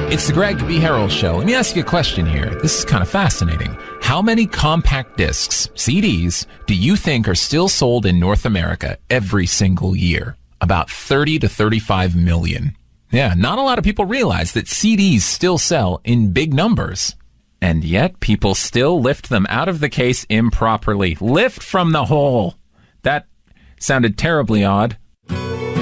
It's the Greg B. Harrell Show. Let me ask you a question here. This is kind of fascinating. How many compact discs, CDs, do you think are still sold in North America every single year? About 30 to 35 million. Yeah, not a lot of people realize that CDs still sell in big numbers. And yet, people still lift them out of the case improperly. Lift from the hole. That sounded terribly odd.